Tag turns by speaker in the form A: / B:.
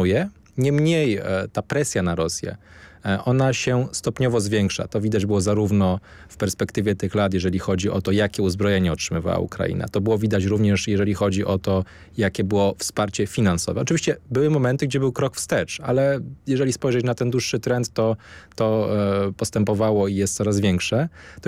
A: stagnuję. Niemniej ta presja na Rosję, ona się stopniowo zwiększa. To widać było zarówno w perspektywie tych lat, jeżeli chodzi o to, jakie uzbrojenie otrzymywała Ukraina. To było widać również, jeżeli chodzi o to, jakie było wsparcie finansowe. Oczywiście były momenty, gdzie był krok wstecz, ale jeżeli spojrzeć na ten dłuższy trend, to postępowało i jest coraz większe.